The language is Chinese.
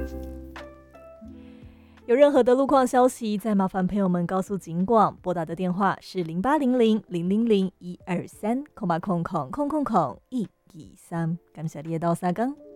有任何的路况消息，再麻烦朋友们告诉警广，拨打的电话是0800-000-123，空123，感谢你的到三更。